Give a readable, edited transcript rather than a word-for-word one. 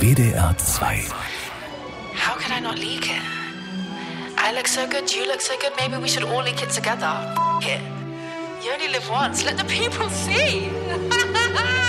WDR 2. How can I not leak it? I look so good, you look so good, maybe we should all leak it together. It. You only live once, let the people see.